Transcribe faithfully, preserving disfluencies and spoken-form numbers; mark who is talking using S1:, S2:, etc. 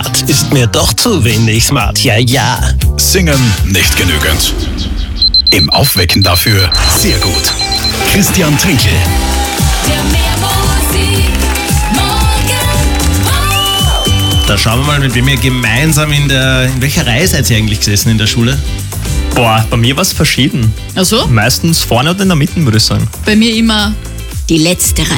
S1: Smart ist mir doch zu wenig smart, ja, ja.
S2: Singen nicht genügend. Im Aufwecken dafür sehr gut. Christian Trinkel.
S3: Der Meermusik Morgen.
S4: Da schauen wir mal, mit wem ihr gemeinsam in der... In welcher Reihe seid ihr eigentlich gesessen in der Schule?
S5: Boah, bei mir war es verschieden.
S6: Also,
S5: Meistens vorne oder in der Mitte, würde ich sagen.
S6: bei mir immer
S7: Die letzte Reihe.